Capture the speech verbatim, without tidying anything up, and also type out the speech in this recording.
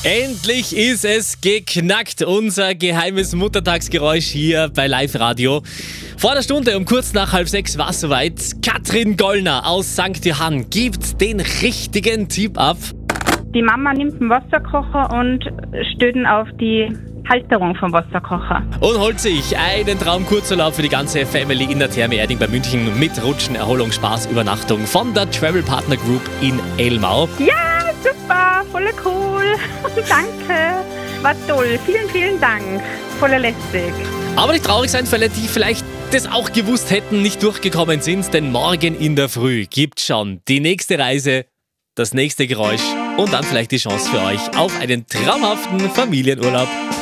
Endlich ist es geknackt, unser geheimes Muttertagsgeräusch hier bei Live Radio. Vor einer Stunde um kurz nach halb sechs war es soweit. Katrin Gollner aus Sankt Johann gibt den richtigen Tipp ab. Die Mama nimmt den Wasserkocher und stellt ihn auf die Halterung vom Wasserkocher. Und holt sich einen Traum-Kurzurlaub für die ganze Family in der Therme Erding bei München mit Rutschen, Erholung, Spaß, Übernachtung von der Travel Partner Group in Elmau. Ja, super, voll cool. Danke, war toll. Vielen, vielen Dank. Voll lästig. Aber nicht traurig sein für alle, die vielleicht das auch gewusst hätten, nicht durchgekommen sind, denn morgen in der Früh gibt's schon die nächste Reise, das nächste Geräusch und dann vielleicht die Chance für euch auf einen traumhaften Familienurlaub.